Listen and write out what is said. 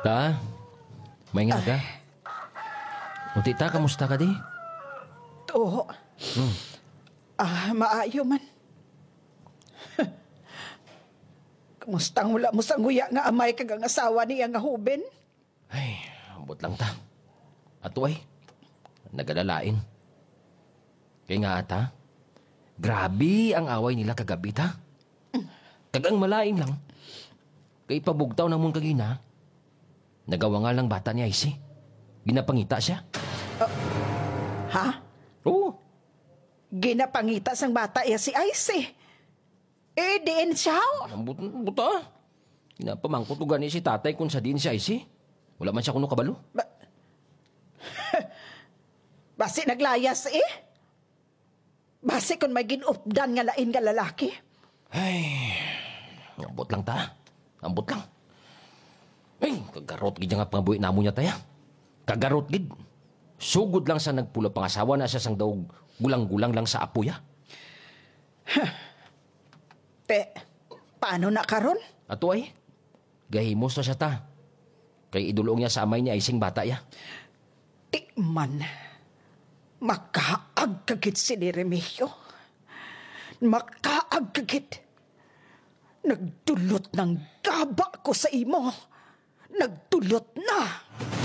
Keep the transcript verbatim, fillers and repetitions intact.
Ta, may nga ka. Unti ta, kamusta ka di? Oo. Hmm. Ah, maayo man. Kamustang wala mo sang nguya nga amay kag ang asawa niya nga huben? Ay, ambot lang ta. Ato ay, nagalalain. Kaya nga ata, grabe ang away nila kagabi ta. Kagang malain lang. Kay pabugtaw na mong kagina, nagawa nga lang bata niya isi. Ginapangita siya. Ha? Oo. Ginapangita sang bata iya si Ice. Eh, diin siya. Ambot, buta. Ginapamangkot ko gani si tatay kung sa din siya isi. Wala man siya kuno kabalo. Ba- Basi naglayas eh. Basi kung may ginupdan nga lain nga lalaki. Ay, ambot lang ta. Ambot lang. Ay, kagarot gid nga pangabuhi namo niya taya. Kagarot gid. Sugod lang sa nagpula pangasawa na siya sang daw gulang-gulang lang sa apuya. Te, paano na karon? Ato ay, gahimos na siya ta. Kay idulong niya sa amay niya ay sing bata ya. Tikman. Makaag kagit si ni Remigio. Makaag kagit. Nagdulot ng gaba ko sa imo. Nagdulot na.